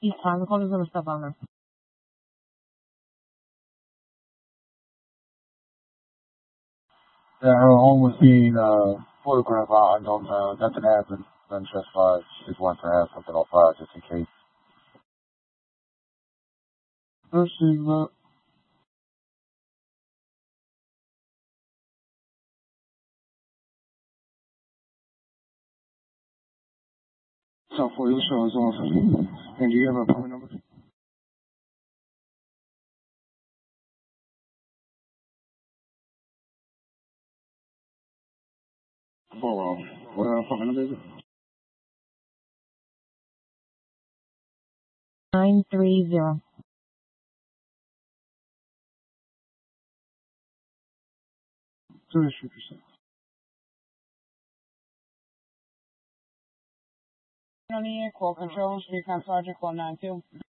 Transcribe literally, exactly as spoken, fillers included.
Each time the call is gonna step on there. Yeah, her home was being uh, photographed. I don't know. Nothing happened. Nothing specified. She just wanted to have something on file just in case. Let's see, look. So for your show is awesome. And do you have a phone number? For uh, what uh, phone number is it? Nine three zero. thirty-three percent. twenty-eight, Quote Control, Recon Project one nine two.